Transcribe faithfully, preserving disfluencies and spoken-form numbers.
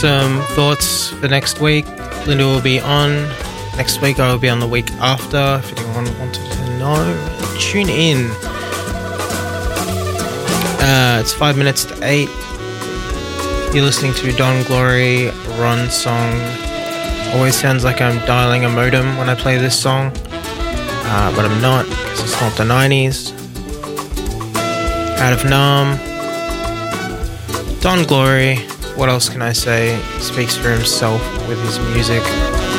some thoughts for next week. Linda will be on next week. I will be on the week after. If anyone wanted to know, tune in. Uh, it's five minutes to eight. You're listening to Don Glory, Run Song. Always sounds like I'm dialing a modem when I play this song, uh, but I'm not, because it's not the nineties. Out of Nam. Don Glory, what else can I say? He speaks for himself with his music.